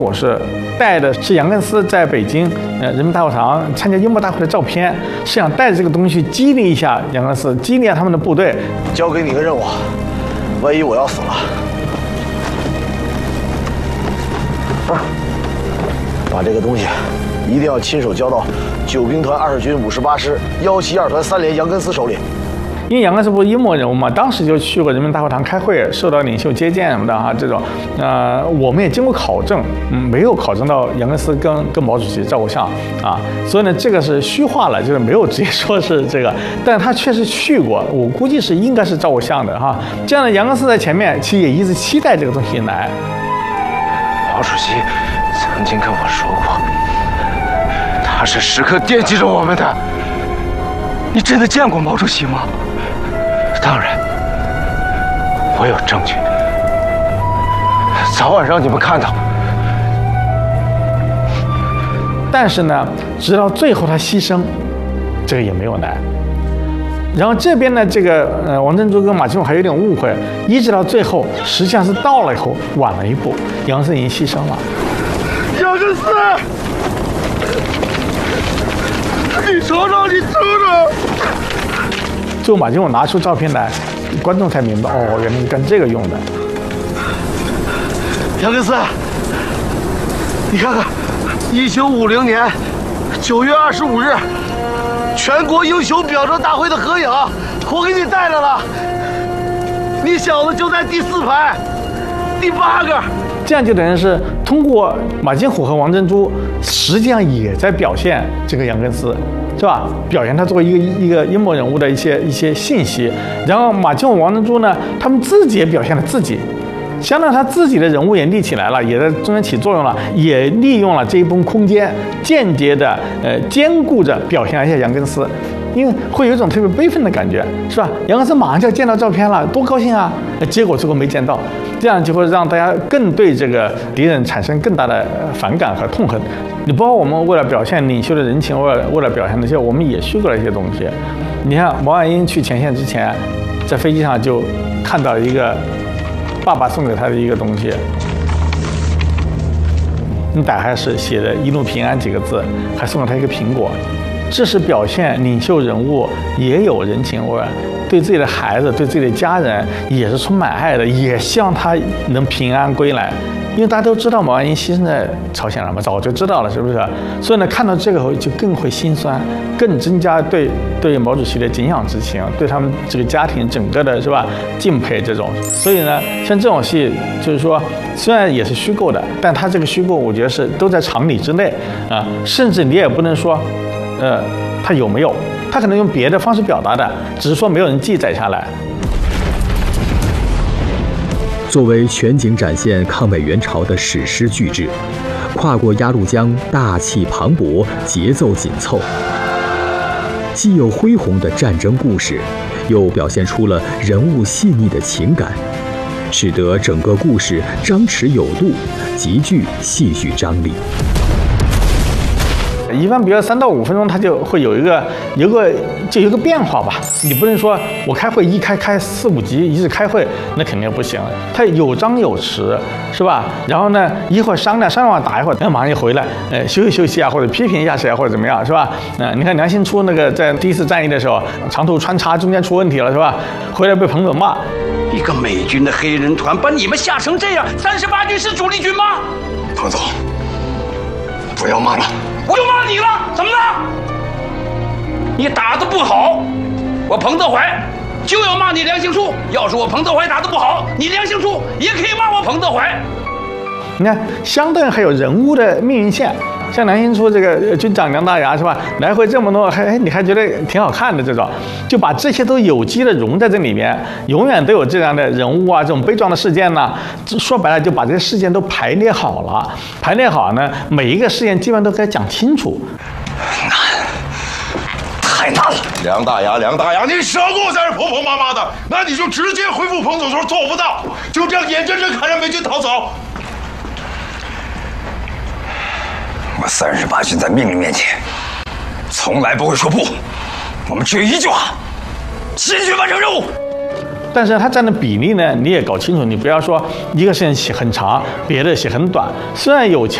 我是带的是杨根思在北京人民大会堂参加英模大会的照片，是想带着这个东西去激励一下杨根思，激励一下他们的部队。 交给你个任务，万一我要死了，把这个东西一定要亲手交到9兵团20军58师172团3连杨根思手里。 因为杨根思不是英模人物嘛，当时就去过人民大会堂开会，受到领袖接见什么的哈，这种，我们也经过考证，没有考证到杨根思跟毛主席照过相啊，所以呢，这个是虚化了，就是没有直接说是这个，但他确实去过，我估计是应该是照过相的哈。这样的杨根思在前面，其实也一直期待这个东西来。 毛主席曾经跟我说过，他是时刻惦记着我们的。你真的见过毛主席吗？当然，我有证据，早晚让你们看到。 但是呢，直到最后他牺牲，这个也没有来。然后这边呢，这个王珍珠跟马金荣还有点误会，一直到最后，实际上是到了以后晚了一步，杨根思已经牺牲了。 杨根思，你瞅瞅，你瞅瞅。 最后马金荣拿出照片来，观众才明白，哦，原来是干这个用的。 杨根思，你看看，1950年9月25日，全国英雄表彰大会的合影，我给你带来了。你小子就在第4排，第8个。 这样就等于是通过马金虎和王珍珠，实际上也在表现这个杨根思，是吧？表现他作为一个英模人物的一些信息。然后马金虎、王珍珠呢，他们自己也表现了自己，相当于他自己的人物也立起来了，也在中间起作用了，也利用了这一部分空间，间接的兼顾着表现了一下杨根思。因为会有一种特别悲愤的感觉，是吧？杨根思马上就要见到照片了，多高兴啊！结果最后没见到，这样就会让大家更对这个敌人产生更大的反感和痛恨。你包括我们为了表现领袖的人情，为了表现那些，我们也虚构了一些东西。你看毛岸英去前线之前，在飞机上就看到一个爸爸送给他的一个东西，你打开是写的"一路平安"几个字，还送了他一个苹果。这是表现领袖人物也有人情味，对自己的孩子、对自己的家人也是充满爱的，也希望他能平安归来。因为大家都知道毛岸英牺牲在朝鲜了嘛，早就知道了，是不是？所以呢，看到这个后就更会心酸，更增加对毛主席的敬仰之情，对他们这个家庭整个的是吧敬佩这种。所以呢，像这种戏，就是说虽然也是虚构的，但他这个虚构，我觉得是都在常理之内啊，甚至你也不能说。他有没有？他可能用别的方式表达的，只是说没有人记载下来。 作为全景展现抗美援朝的史诗巨制，跨过鸭绿江，大气磅礴，节奏紧凑，既有恢宏的战争故事，又表现出了人物细腻的情感，使得整个故事张弛有度，极具戏剧张力。 一般比如3到5分钟，它就会有一个变化吧。你不能说我开会开4、5集，一直开会，那肯定不行。它有张有弛，是吧？然后呢，一会儿商量完打一会儿，马上就回来，休息啊，或者批评一下谁啊，或者怎么样，是吧？你看梁兴初那个在第1次战役的时候，长途穿插中间出问题了，是吧？回来被彭总骂， 一个美军的黑人团把你们吓成这样，38军是主力军吗？ 彭总，不要骂了。 我又骂你了，怎么了？你打得不好，我彭德怀就要骂你梁兴初。要是我彭德怀打得不好，你梁兴初也可以骂我彭德怀。 你看，相对还有人物的命运线，像梁兴初这个军长梁大牙是吧？来回这么多，你还觉得挺好看的这种，就把这些都有机的融在这里面，永远都有这样的人物啊，这种悲壮的事件呢。说白了，就把这些事件都排列好了，排列好呢，每一个事件基本上都该讲清楚。 太难了，梁大牙，你舍不在这婆婆妈妈的，那你就直接回复彭总说做不到，就这样眼睁睁看着美军逃走。 我38军在命令面前，从来不会说不。我们只有一句话：坚决完成任务。 但是它占的比例呢，你也搞清楚，你不要说一个线写很长，别的写很短。虽然有